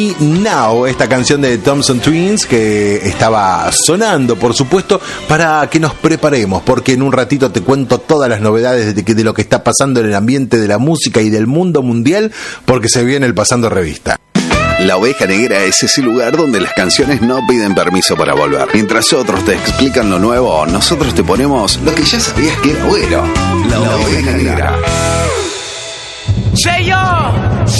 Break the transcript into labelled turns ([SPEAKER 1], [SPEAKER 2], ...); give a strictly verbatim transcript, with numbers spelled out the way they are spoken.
[SPEAKER 1] Me Now, esta canción de Thompson Twins que estaba sonando, por supuesto, para que nos preparemos, porque en un ratito te cuento todas las novedades de, de lo que está pasando en el ambiente de la música y del mundo mundial, porque se viene el Pasando Revista.
[SPEAKER 2] La Oveja Negra es ese lugar donde las canciones no piden permiso para volver. Mientras otros te explican lo nuevo, nosotros te ponemos lo que ya sabías que era bueno. La, La Oveja Negra.
[SPEAKER 3] Say yo,